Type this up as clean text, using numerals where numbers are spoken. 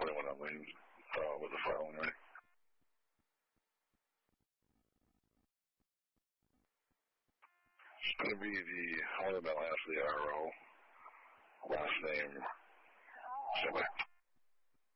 21 on Lane with the following, right? It's going to be the only that last of the RO, last name, somebody.